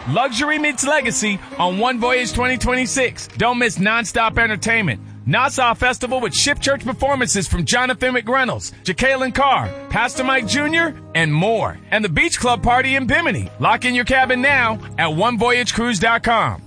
Luxury meets legacy on One Voyage 2026. Don't miss nonstop entertainment. Nassau Festival with Ship Church performances from Jonathan McReynolds, Jacqueline Carr, Pastor Mike Jr., and more. And the Beach Club party in Bimini. Lock in your cabin now at onevoyagecruise.com.